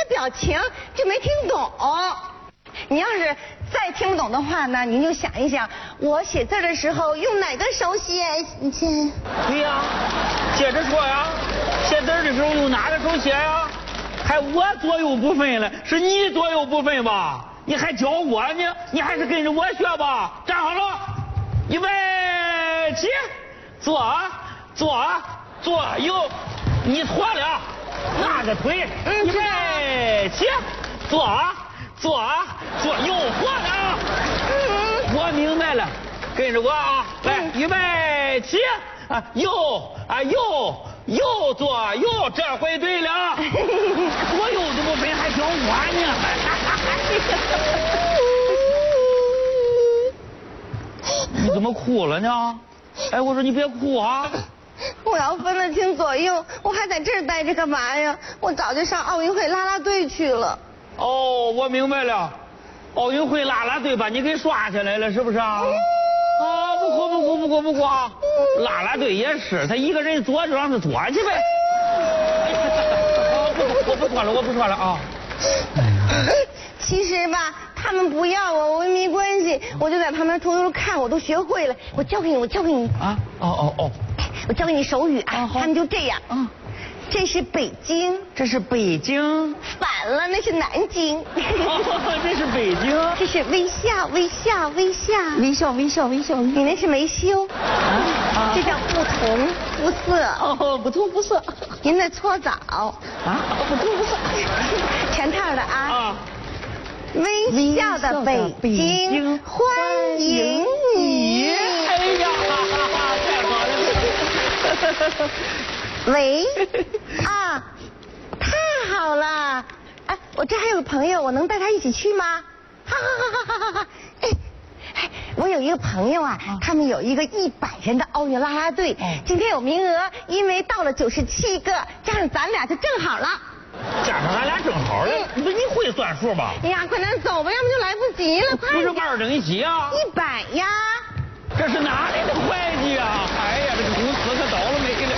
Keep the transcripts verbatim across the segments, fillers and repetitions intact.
表情就没听懂。你要是再听不懂的话呢，您就想一想，我写字的时候用哪个手写？你先。 对呀，接着说呀，写字的时候用哪个手写呀？还我左右不分了，是你左右不分吧？你还教我呢？你还是跟着我学吧。站好了，预备起，左左左右，你错了，那个腿，预备起，左左左右，错了。我明白了，跟着我啊，来，预备起，啊右啊右。右左右，这回对了。左右都不分，还教我呢。你怎么哭了呢？哎，我说你别哭啊。 我要分得清左右，我还在这儿待着干嘛呀？我早就上奥运会啦啦队去了。 哦，我明白了，奥运会啦啦队把你给刷下来了，是不是啊？啊，不哭不哭不哭不哭啊！啦啦队也是，他一个人坐就让他坐去呗。不不，我不说了，我不说了啊。 其实吧，他们不要我，我没关系，我就在旁边偷偷看，我都学会了。我教给你，我教给你。 啊，哦哦哦， 我教给你手语啊，他们就这样。 啊， 这是北京， 这是北京， 反了，那是南京。 哦，这是北京， 这是微笑，微笑，微笑， 微笑，微笑，微笑。 你那是没修，啊，这叫不同肤色。 哦，不同肤色。 您那搓澡啊，不同肤色， 全套的啊。 啊， 微笑的北京，欢迎你。 哎呀，太好了。 喂，啊，太好了！哎，我这还有个朋友，我能带他一起去吗？哈哈哈哈哈哈！哎，哎，我有一个朋友啊，他们有一个一百人的奥运啦啦队，今天有名额，因为到了九十七个，加上咱俩就正好了。 加上咱俩正好了，不是你会算数吧？ 哎呀，快点走吧，要不就来不及了，快！ 不是二整一起啊？ 一百呀！ 这是哪里的会计啊？哎呀，这个公司可倒了霉了。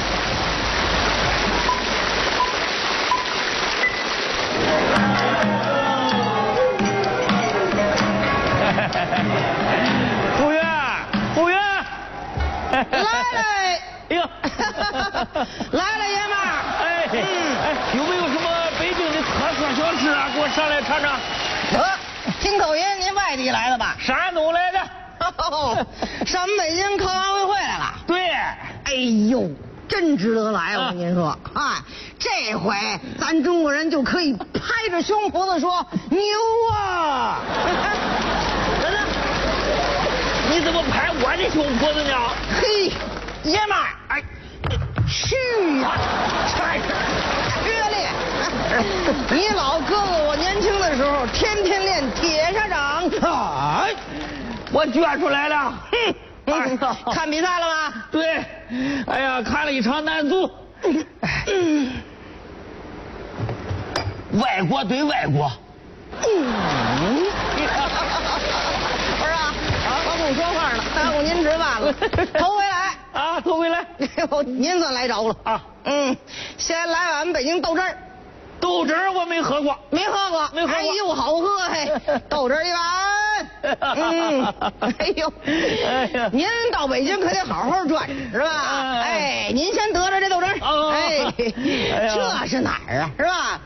服务员，服务员， 来了！ 哎呦， 来了，爷们儿！ 哎，哎，有没有什么北京的特色小吃啊？给我上来尝尝。 呃，听口音，您外地来的吧？ 山东来的。 上北京看奥运会来了？ 对。 哎呦，真值得来！我跟您说，啊，这回咱中国人就可以拍着胸脯子说牛啊！ 等等，你怎么拍我的胸脯子呢？ 嘿，爷们儿，哎，去呀，差点缺练。你老哥哥我年轻的时候天天练铁砂掌， 哎，我撅出来了。哼。 哎、看比赛了吗？ 对，哎呀，看了一场男足，嗯、外国对外国。 嗯，不是啊，我不说话了，耽误您值班了。头回来啊，头回来， 您算来着了啊。嗯，先来碗北京豆汁儿。 豆汁儿我没喝过， 没喝过， 没喝过。 哎呦，好喝嘿！豆汁儿一碗。嗯，哎呦，哎呀，您到北京可得好好转是吧？哎，您先得着这豆汁儿。哎，这是哪儿啊？是吧？